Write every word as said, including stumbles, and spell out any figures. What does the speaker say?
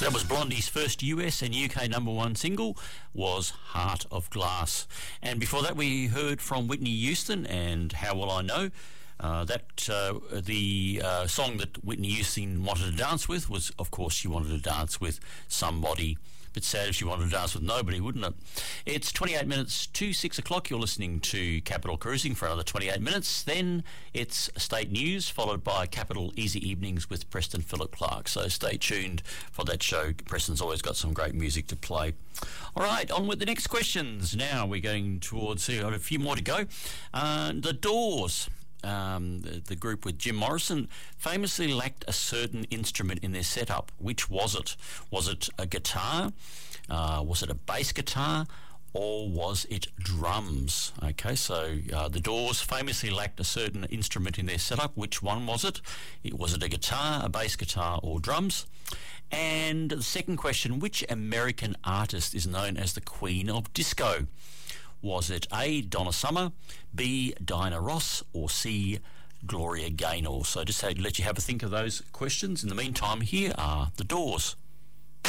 That was Blondie's first U S and U K number one single, was Heart of Glass. And before that we heard from Whitney Houston and How Will I Know. Uh, that uh, the uh, song that Whitney Houston wanted to dance with was, of course, she wanted to dance with somebody. Bit sad if she wanted to dance with nobody, wouldn't it? It's twenty-eight minutes to six o'clock. You're listening to Capital Cruising for another twenty-eight minutes. Then it's State News, followed by Capital Easy Evenings with Preston Phillip Clark. So stay tuned for that show. Preston's always got some great music to play. All right, on with the next questions. Now we're going towards, we've got a few more to go. Uh, the Doors. Um, the, the group with Jim Morrison famously lacked a certain instrument in their setup. Which was it? Was it a guitar? Uh, was it a bass guitar? Or was it drums? Okay, so uh, the Doors famously lacked a certain instrument in their setup. Which one was it? it? Was it a guitar, a bass guitar, or drums? And the second question, which American artist is known as the Queen of Disco? Was it A, Donna Summer, B, Diana Ross, or C, Gloria Gaynor? So just to let you have a think of those questions. In the meantime, here are the Doors.